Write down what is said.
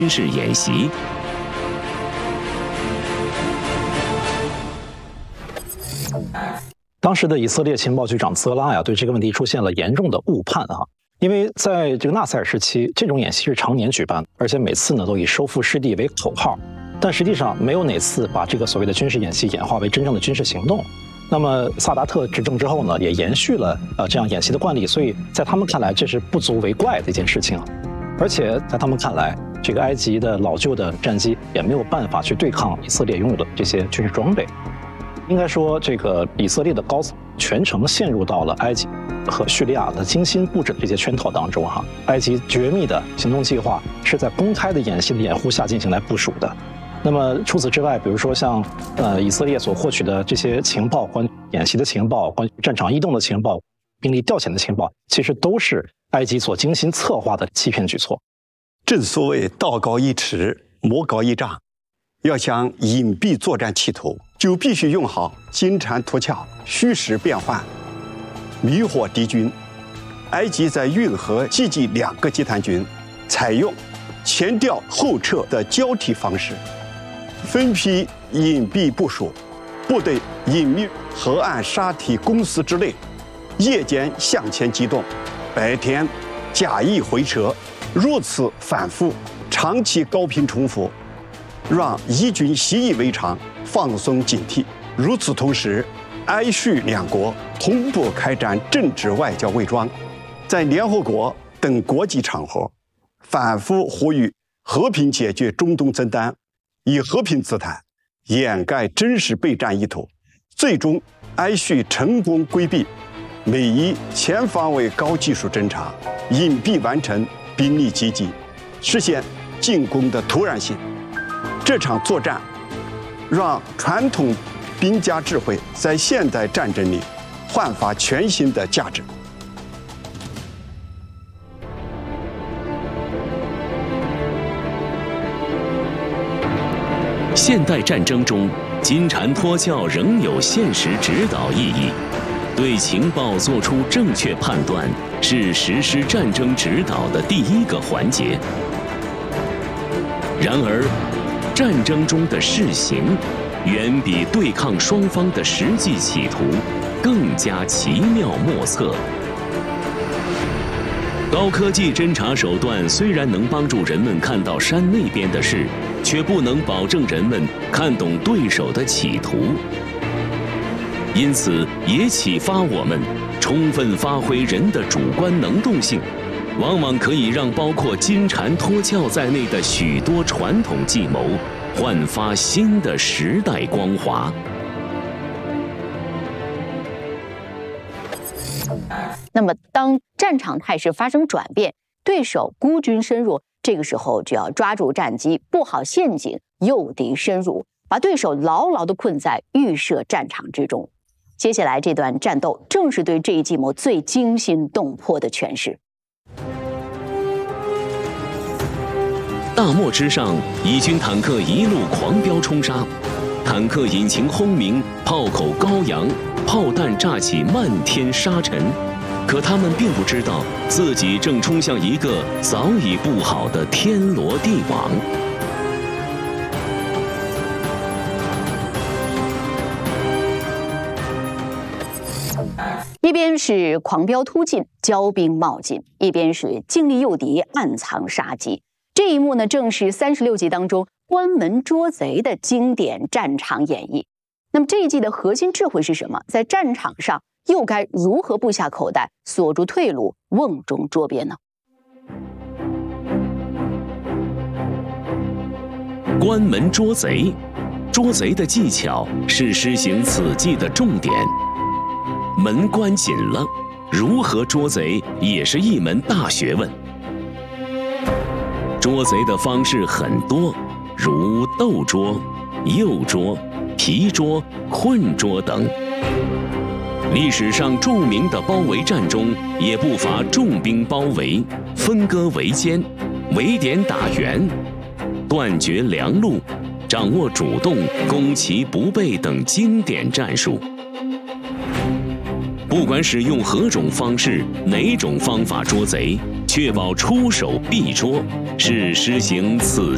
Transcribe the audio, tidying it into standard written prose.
军事演习。 当时的以色列情报局长泽拉呀，对这个问题出现了严重的误判啊。因为在这个纳赛尔时期，这种演习是常年举办，而且每次呢都以收复失地为口号，但实际上没有哪次把这个所谓的军事演习演化为真正的军事行动。那么萨达特执政之后呢，也延续了这样演习的惯例，所以在他们看来这是不足为怪的一件事情啊。而且在他们看来，这个埃及的老旧的战机也没有办法去对抗以色列拥有的这些军事装备。应该说，这个以色列的高层全程陷入到了埃及和叙利亚的精心布置的这些圈套当中哈。埃及绝密的行动计划是在公开的演习的掩护下进行来部署的。那么除此之外，比如说像以色列所获取的这些情报，关于演习的情报，关于战场异动的情报，兵力调遣的情报，其实都是埃及所精心策划的欺骗举措。 正所谓道高一尺，魔高一丈，要想隐蔽作战企图，就必须用好金蝉脱壳、虚实变换，迷惑敌军。埃及在运河集结2个集团军，采用前调后撤的交替方式，分批隐蔽部署，部队隐秘河岸沙堤公司之内，夜间向前机动，白天假意回撤，如此反复，长期高频重复，让伊军习以为常，放松警惕。与此同时，埃叙两国同步开展政治外交伪装，在联合国等国际场合反复呼吁和平解决中东争端，以和平姿态掩盖真实备战意图。最终，埃叙成功规避美伊全方位高技术侦察，隐蔽完成兵力集结，实现进攻的突然性。这场作战让传统兵家智慧在现代战争里焕发全新的价值。 现代战争中，金蝉脱壳仍有现实指导意义。对情报做出正确判断，是实施战争指导的第一个环节。然而，战争中的事行远比对抗双方的实际企图更加奇妙莫测。高科技侦察手段虽然能帮助人们看到山那边的事，却不能保证人们看懂对手的企图。因此，也启发我们充分发挥人的主观能动性，往往可以让包括金蝉脱壳在内的许多传统计谋焕发新的时代光华。 那么，当战场态势发生转变，对手孤军深入，这个时候就要抓住战机，布好陷阱，诱敌深入，把对手牢牢地困在预设战场之中。接下来这段战斗正是对这一计谋最惊心动魄的诠释。 大漠之上，以军坦克一路狂飙冲杀，坦克引擎轰鸣，炮口高扬，炮弹炸起漫天沙尘。可他们并不知道，自己正冲向一个早已布好的天罗地网。 一边是狂飙突进、骄兵冒进，一边是尽力诱敌、暗藏杀机。这一幕呢，正是36集当中关门捉贼的经典战场演绎。那么这一季的核心智慧是什么？在战场上又该如何布下口袋，锁住退路，瓮中捉鳖呢？ 关门捉贼，捉贼的技巧是施行此计的重点。门关紧了，如何捉贼也是一门大学问。捉贼的方式很多，如斗捉、诱捉、皮捉、困捉等。历史上著名的包围战中，也不乏重兵包围、分割围歼、围点打援、断绝粮路、掌握主动、攻其不备等经典战术。不管使用何种方式、哪种方法捉贼，确保出手必捉，是施行此